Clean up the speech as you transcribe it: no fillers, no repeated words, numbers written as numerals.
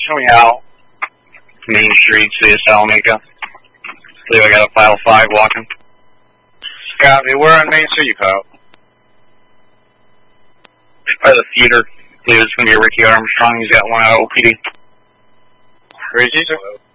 Show me how. Main Street, CS Alameda. I believe I got a file 5 walking. Copy. We're on Main Street, pal. By the theater. I believe it's going to be Ricky Armstrong. He's got one out of OPD. Ricky, sir?